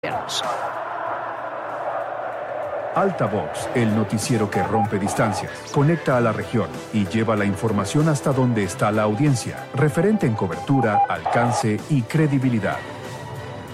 Altavox, el noticiero que rompe distancias, conecta a la región y lleva la información hasta donde está la audiencia, referente en cobertura, alcance y credibilidad.